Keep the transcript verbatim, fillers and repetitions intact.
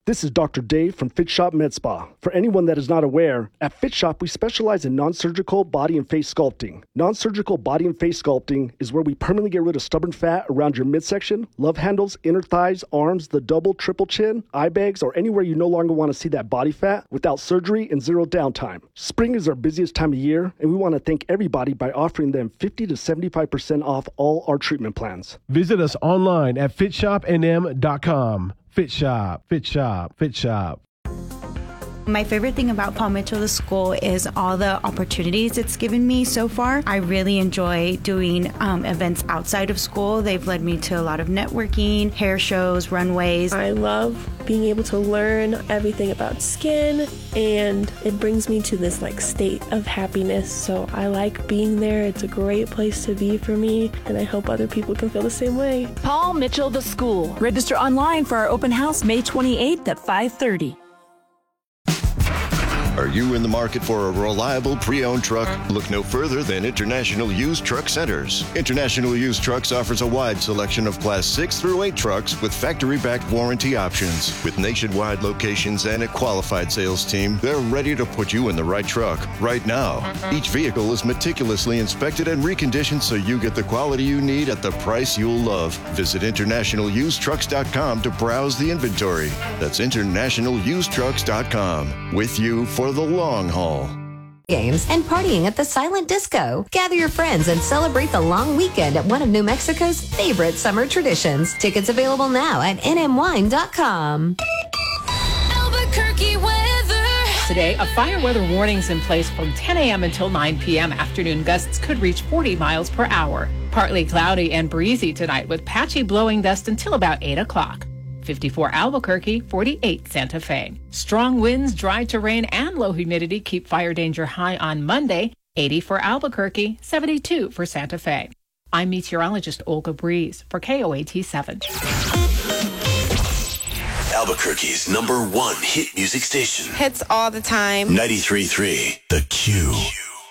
This is Doctor Dave from Fit Shop Med Spa. For anyone that is not aware, at Fit Shop we specialize in non-surgical body and face sculpting. Non-surgical body and face sculpting is where we permanently get rid of stubborn fat around your midsection, love handles, inner thighs, arms, the double, triple chin, eye bags, or anywhere you no longer want to see that body fat without surgery and zero downtime. Spring is our busiest time of year, and we want to thank everybody by offering them fifty to seventy-five percent off all our treatment plans. Visit us online at fit shop n m dot com. Fit Shop, Fit Shop, Fit Shop. My favorite thing about Paul Mitchell, the school, is all the opportunities it's given me so far. I really enjoy doing um, events outside of school. They've led me to a lot of networking, hair shows, runways. I love being able to learn everything about skin, and it brings me to this like state of happiness. So I like being there. It's a great place to be for me, and I hope other people can feel the same way. Paul Mitchell, the school. Register online for our open house May twenty-eighth at five thirty. Are you in the market for a reliable pre-owned truck? Look no further than International Used Truck Centers. International Used Trucks offers a wide selection of Class six through eight trucks with factory-backed warranty options. With nationwide locations and a qualified sales team, they're ready to put you in the right truck right now. Each vehicle is meticulously inspected and reconditioned so you get the quality you need at the price you'll love. Visit international used trucks dot com to browse the inventory. That's international used trucks dot com. With you for the long haul. Games and partying at the Silent Disco. Gather your friends and celebrate the long weekend at one of New Mexico's favorite summer traditions. Tickets available now at n m wine dot com. Albuquerque weather. Today, a fire weather warning's in place from ten a.m. until nine p.m. Afternoon gusts could reach forty miles per hour. Partly cloudy and breezy tonight with patchy blowing dust until about eight o'clock. fifty-four Albuquerque, forty-eight Santa Fe. Strong winds, dry terrain, and low humidity keep fire danger high on Monday. eighty for Albuquerque, seventy-two for Santa Fe. I'm meteorologist Olga Breeze for K O A T seven. Albuquerque's number one hit music station. Hits all the time. ninety-three point three The Q.